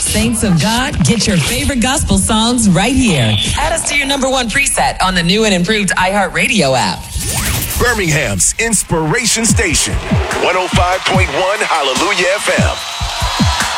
Saints of God, get your favorite gospel songs right here. Add us to your number one preset on the new and improved iHeartRadio app. Birmingham's Inspiration Station, 105.1 Hallelujah FM.